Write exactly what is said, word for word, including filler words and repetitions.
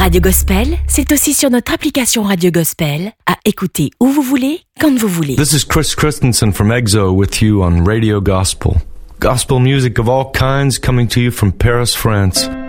Radio Gospel, c'est aussi sur notre application Radio Gospel, à écouter où vous voulez, quand vous voulez. This is Chris Christensen from EXO with you on Radio Gospel. Gospel music of all kinds coming to you from Paris, France.